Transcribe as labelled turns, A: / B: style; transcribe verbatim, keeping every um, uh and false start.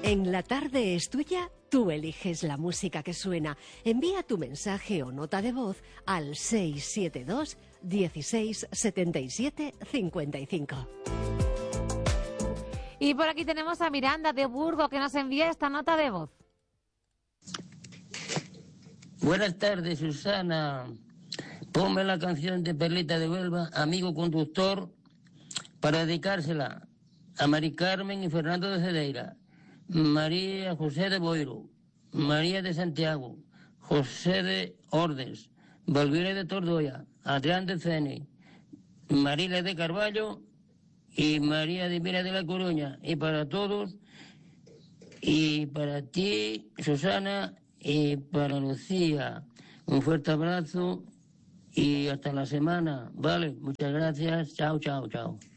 A: En La Tarde es Tuya, tú eliges la música que suena. Envía tu mensaje o nota de voz al seis siete dos, dieciséis, setenta y siete, cincuenta y cinco.
B: Y por aquí tenemos a Miranda de Burgos que nos envía esta nota de voz.
C: Buenas tardes, Susana. Ponme la canción de Perlita de Huelva, Amigo Conductor, para dedicársela a Mari Carmen y Fernando de Cedeira, María José de Boiro, María de Santiago, José de Ordes, Valvire de Tordoya, Adrián de Ceni, Marile de Carballo y María de Mira de la Coruña. Y para todos, y para ti, Susana, y para Lucía, un fuerte abrazo y hasta la semana. Vale, muchas gracias. Chao, chao, chao.